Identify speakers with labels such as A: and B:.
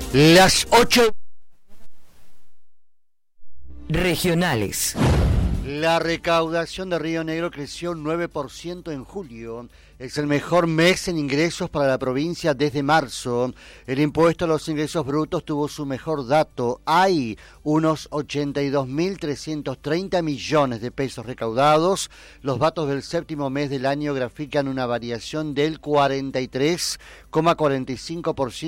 A: Las 8
B: regionales.
A: La recaudación de Río Negro creció un 9% en julio. Es el mejor mes en ingresos para la provincia desde marzo. El impuesto a los ingresos brutos tuvo su mejor dato. Hay unos 82.330 millones de pesos recaudados. Los datos del séptimo mes del año grafican una variación del 43,45%